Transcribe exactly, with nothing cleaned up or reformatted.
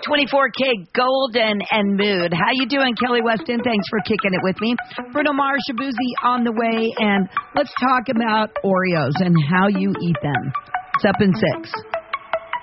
twenty-four K Golden and Mood. How you doing, Kelly Weston? Thanks for kicking it with me. Bruno Mars, Shabuzi on the way, and let's talk about Oreos and how you eat them. It's up in six.